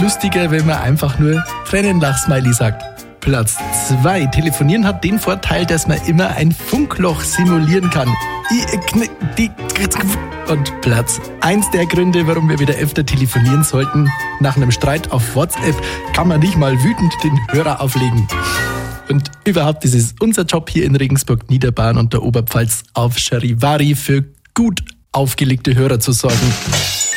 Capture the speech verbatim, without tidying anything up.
lustiger, wenn man einfach nur Tränenlach-Smiley sagt. Platz zwei. Telefonieren hat den Vorteil, dass man immer ein Funkloch simulieren kann. Und Platz eins der Gründe, warum wir wieder öfter telefonieren sollten. Nach einem Streit auf WhatsApp kann man nicht mal wütend den Hörer auflegen. Und überhaupt ist es unser Job hier in Regensburg, Niederbayern und der Oberpfalz auf Charivari für gut aufgelegte Hörer zu sorgen.